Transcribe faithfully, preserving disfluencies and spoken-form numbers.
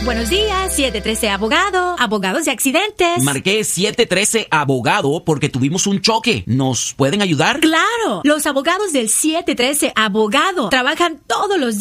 Buenos días, siete trece Abogado. Abogados de accidentes. Marqué siete trece Abogado porque tuvimos un choque. ¿Nos pueden ayudar? ¡Claro! Los abogados del siete trece Abogado trabajan todos los días